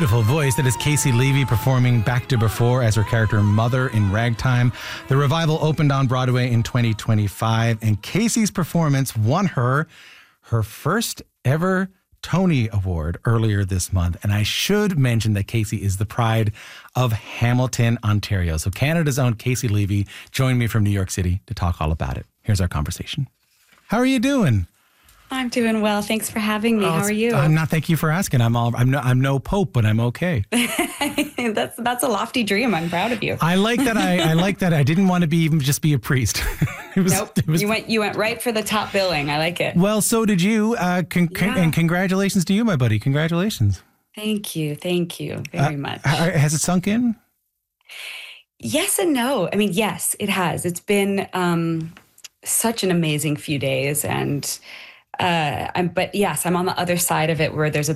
beautiful voice. That is Casey Levy performing Back to Before as her character Mother in Ragtime. The revival opened on Broadway in 2025, and Casey's performance won her first ever Tony Award earlier this month. And I should mention that Casey is the pride of Hamilton, Ontario. So Canada's own Casey Levy joined me from New York City to talk all about it. Here's our conversation. How are you doing? I'm doing well. Thanks for having me. How are you? I'm not. Thank you for asking. I'm no pope, but I'm okay. That's a lofty dream. I'm proud of you. I like that. I like that. I didn't want to be a priest. Nope. You went right for the top billing. I like it. Well, so did you. And congratulations to you, my buddy. Congratulations. Thank you very much. Has it sunk in? Yes and no. I mean, yes, it has. It's been such an amazing few days, and but yes, I'm on the other side of it where there's a